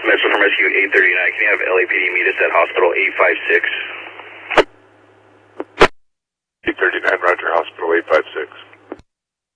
Metro from Rescue 839. Can you have LAPD meet us at Hospital 856? 839, Roger, Hospital 856.